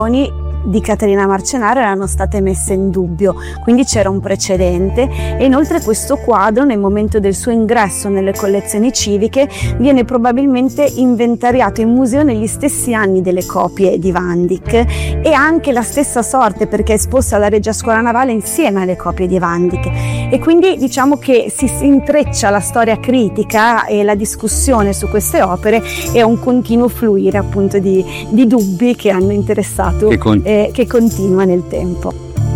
di Caterina Marcenaro erano state messe in dubbio, quindi c'era un precedente, e inoltre questo quadro nel momento del suo ingresso nelle collezioni civiche viene probabilmente inventariato in museo negli stessi anni delle copie di Van Dyck, e anche la stessa sorte perché è esposta alla Regia Scuola Navale insieme alle copie di Van Dyck, e quindi diciamo che si intreccia la storia critica e la discussione su queste opere e un continuo fluire appunto di dubbi che hanno interessato che continua nel tempo.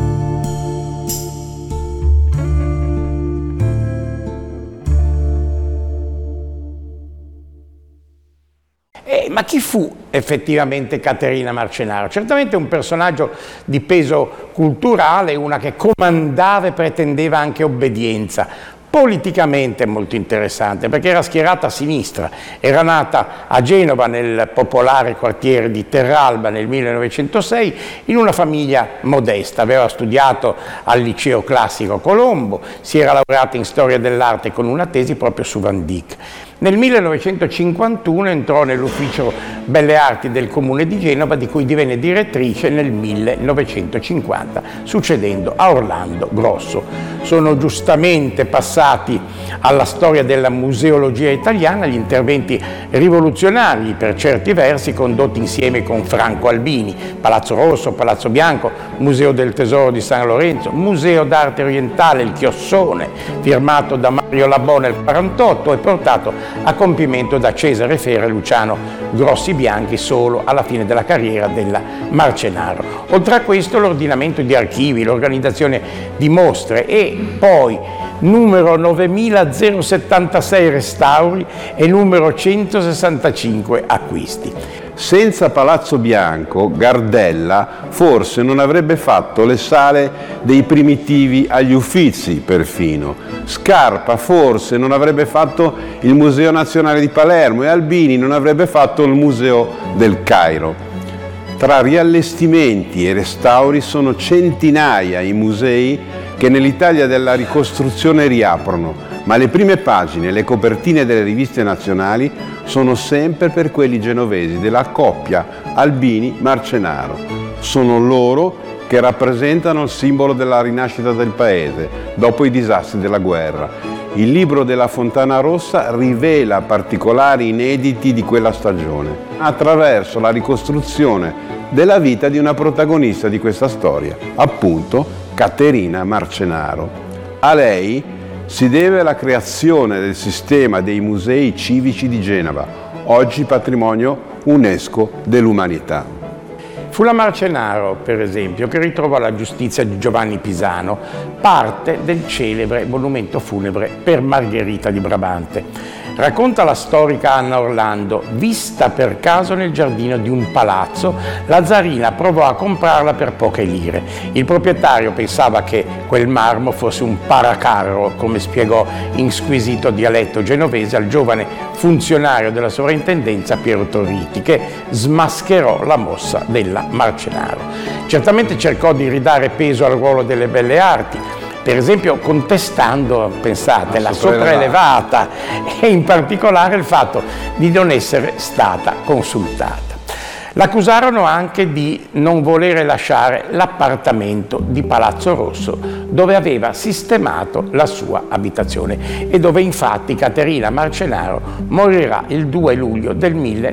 Ma chi fu effettivamente Caterina Marcenaro? Certamente un personaggio di peso culturale, una che comandava e pretendeva anche obbedienza. Politicamente molto interessante perché era schierata a sinistra, era nata a Genova nel popolare quartiere di Terralba nel 1906 in una famiglia modesta, aveva studiato al liceo classico Colombo, si era laureata in storia dell'arte con una tesi proprio su Van Dyck. Nel 1951 entrò nell'ufficio Belle Arti del Comune di Genova, di cui divenne direttrice nel 1950, succedendo a Orlando Grosso. Sono giustamente passati alla storia della museologia italiana gli interventi rivoluzionari, per certi versi condotti insieme con Franco Albini: Palazzo Rosso, Palazzo Bianco, Museo del Tesoro di San Lorenzo, Museo d'Arte Orientale, il Chiossone, firmato da Mario Labò nel 1948 e portato a compimento da Cesare Fera e Luciano Grossi Bianchi solo alla fine della carriera della Marcenaro. Oltre a questo l'ordinamento di archivi, l'organizzazione di mostre e poi numero 9076 restauri e numero 165 acquisti. Senza Palazzo Bianco, Gardella forse non avrebbe fatto le sale dei Primitivi agli Uffizi perfino. Scarpa forse non avrebbe fatto il Museo Nazionale di Palermo e Albini non avrebbe fatto il Museo del Cairo. Tra riallestimenti e restauri sono centinaia i musei che nell'Italia della ricostruzione riaprono, ma le prime pagine e le copertine delle riviste nazionali sono sempre per quelli genovesi della coppia Albini-Marcenaro. Sono loro che rappresentano il simbolo della rinascita del paese dopo i disastri della guerra. Il libro della Fontana Rossa rivela particolari inediti di quella stagione, attraverso la ricostruzione della vita di una protagonista di questa storia, appunto Caterina Marcenaro. A lei si deve la creazione del sistema dei musei civici di Genova, oggi patrimonio UNESCO dell'umanità. Fu la Marcenaro, per esempio, che ritrovò la giustizia di Giovanni Pisano, parte del celebre monumento funebre per Margherita di Brabante. Racconta la storica Anna Orlando: vista per caso nel giardino di un palazzo, la zarina provò a comprarla per poche lire. Il proprietario pensava che quel marmo fosse un paracarro, come spiegò in squisito dialetto genovese al giovane funzionario della sovrintendenza Piero Torriti, che smascherò la mossa della Marcenaro. Certamente cercò di ridare peso al ruolo delle belle arti, per esempio contestando, pensate, la sopraelevata e in particolare il fatto di non essere stata consultata. L'accusarono anche di non volere lasciare l'appartamento di Palazzo Rosso, dove aveva sistemato la sua abitazione e dove infatti Caterina Marcenaro morirà il 2 luglio del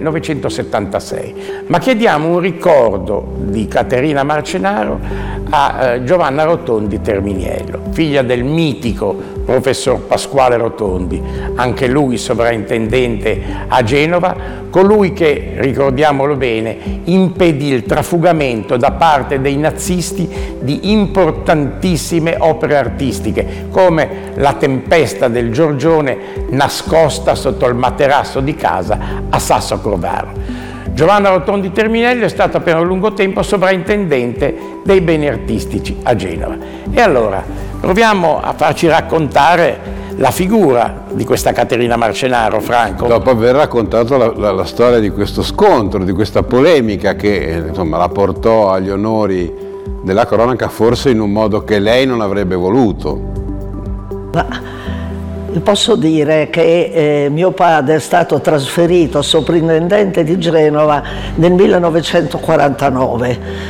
1976. Ma chiediamo un ricordo di Caterina Marcenaro a Giovanna Rotondi Terminiello, figlia del mitico professor Pasquale Rotondi, anche lui sovrintendente a Genova, colui che, ricordiamolo bene, impedì il trafugamento da parte dei nazisti di importantissime opere artistiche, come La Tempesta del Giorgione nascosta sotto il materasso di casa a Sasso Corvaro. Giovanna Rotondi Terminello è stata per un lungo tempo sovrintendente dei beni artistici a Genova. E allora proviamo a farci raccontare la figura di questa Caterina Marcenaro, Franco. Dopo aver raccontato la storia di questo scontro, di questa polemica che insomma la portò agli onori della cronaca, forse in un modo che lei non avrebbe voluto. Posso dire che mio padre è stato trasferito sovrintendente di Genova nel 1949.